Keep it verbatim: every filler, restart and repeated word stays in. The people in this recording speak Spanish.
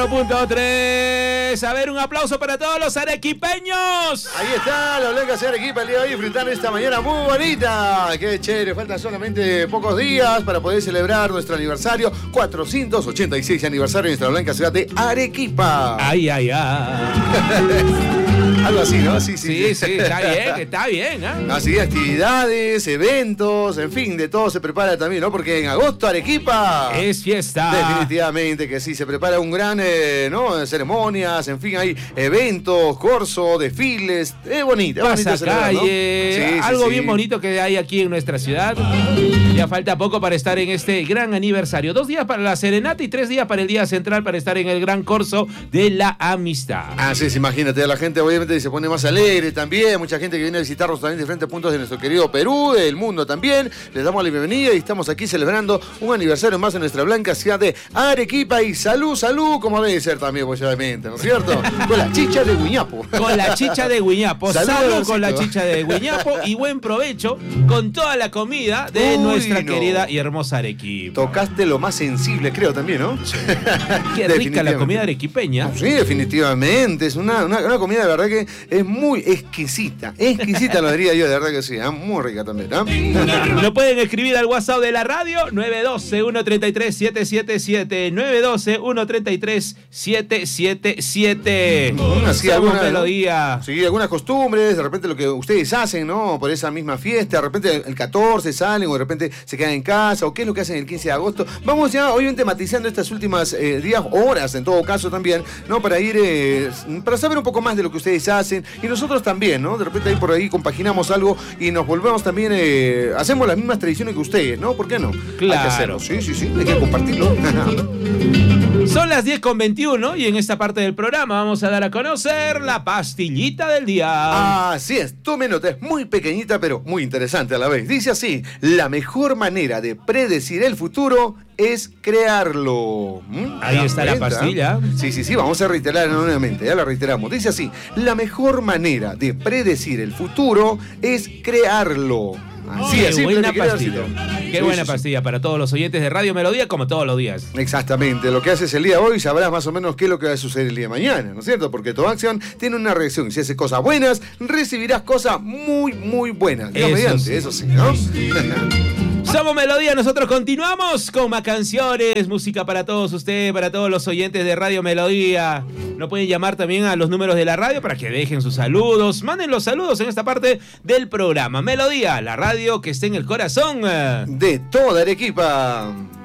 Punto tres. A ver, un aplauso para todos los arequipeños. Ahí está la Blanca de Arequipa el día de hoy, enfrentando esta mañana muy bonita. Qué chévere, faltan solamente pocos días para poder celebrar nuestro aniversario, cuatrocientos ochenta y seis aniversario de nuestra Blanca ciudad de Arequipa. Ay, ay, ay. Algo así, ¿no? Sí, sí, sí, sí, sí, está bien, está bien, ¿eh? Así, actividades, eventos, en fin, de todo se prepara también, ¿no? Porque en agosto Arequipa es fiesta. Definitivamente que sí, se prepara un gran, eh, ¿no? Ceremonias, en fin, hay eventos, corso, desfiles, es bonito. Pasacalle, ¿no? Sí, algo sí, bien sí. bonito que hay aquí en nuestra ciudad. Ya falta poco para estar en este gran aniversario. Dos días para la serenata y tres días para el día central para estar en el gran corso de la amistad. Así es, imagínate, la gente obviamente se pone más alegre también, mucha gente que viene a visitarnos también de diferentes puntos de nuestro querido Perú, del mundo también. Les damos la bienvenida y estamos aquí celebrando un aniversario más en nuestra Blanca ciudad de Arequipa. Y salud, salud, como debe ser también, obviamente, ¿no es cierto? Con la chicha de Guiñapo. Con la chicha de Guiñapo. Salud, salud con la chicha de Guiñapo y buen provecho con toda la comida de Uy, nuestra no. querida y hermosa Arequipa. Tocaste lo más sensible, creo, también, ¿no? Sí. Qué rica la comida arequipeña. Sí, definitivamente. Es una, una, una comida de verdad que es muy exquisita. Exquisita, lo diría yo, de verdad que sí. ¿eh? Muy rica también, ¿no? Lo pueden escribir al WhatsApp de la radio, nueve uno dos, uno tres tres, siete siete siete. nueve uno dos, uno tres tres, siete siete siete. Así alguna melodía. ¿no? Sí, algunas costumbres, de repente lo que ustedes hacen, ¿no? Por esa misma fiesta, de repente el catorce salen o de repente se quedan en casa, o qué es lo que hacen el quince de agosto. Vamos ya, obviamente, matizando estas últimas eh, días, horas, en todo caso también, ¿no? Para ir, eh, para saber un poco más de lo que ustedes hacen y nosotros también, ¿no? De repente ahí por ahí compaginamos algo y nos volvemos también, eh, hacemos las mismas tradiciones que ustedes, ¿no? ¿Por qué no? Claro. Hay que hacerlo. Sí, sí, sí, hay que compartirlo. Son las diez con veintiuno y en esta parte del programa vamos a dar a conocer la pastillita del día. Así es, tome nota, es muy pequeñita pero muy interesante a la vez. Dice así: la mejor manera de predecir el futuro es crearlo. ¿Mm? Ahí ¿La está cuenta? La pastilla. Sí, sí, sí, vamos a reiterar nuevamente, ya la reiteramos. Dice así: la mejor manera de predecir el futuro es crearlo. Así, Qué buena pastilla. Qué sí, buena sí, pastilla sí. para todos los oyentes de Radio Melodía, como todos los días. Exactamente. Lo que haces el día de hoy, sabrás más o menos qué es lo que va a suceder el día de mañana, ¿no es cierto? Porque toda acción tiene una reacción. Si haces cosas buenas, recibirás cosas muy, muy buenas. Dios mediante, sí. eso sí, ¿no? Somos Melodía, nosotros continuamos con más canciones, música para todos ustedes, para todos los oyentes de Radio Melodía. No pueden llamar también a los números de la radio para que dejen sus saludos. Manden los saludos en esta parte del programa. Melodía, la radio que esté en el corazón de toda Arequipa.